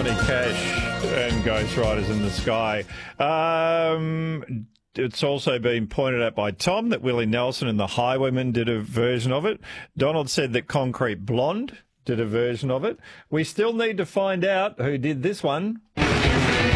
Johnny Cash and Ghost Riders in the Sky. It's also been pointed out by Tom that Willie Nelson and the Highwaymen did a version of it. Donald said that Concrete Blonde did a version of it. We still need to find out who did this one.